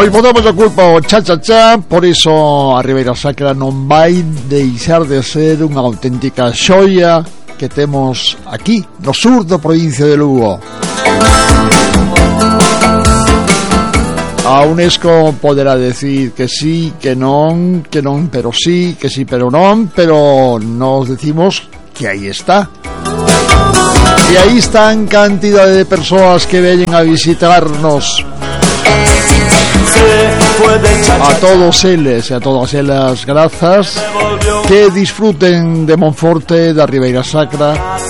Pois botamos a culpa ao cha-cha-cha. Por iso a Ribeira Sacra non vai deixar de ser unha auténtica xoia que temos aquí no sur da provincia de Lugo. A UNESCO poderá decir que sí, que non, pero sí, que sí, pero non, pero nos decimos que aí está. E aí están cantidade de persoas que veñen a visitarnos. A todos eles e a todas elas grazas, que disfruten de Monforte, da Ribeira Sacra,